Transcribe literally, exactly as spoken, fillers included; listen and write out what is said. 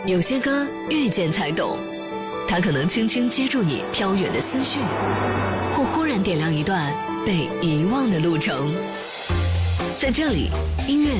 有些歌遇见才懂，它可能轻轻接住你飘远的思绪，或忽然点亮一段被遗忘的路程。在这里，音乐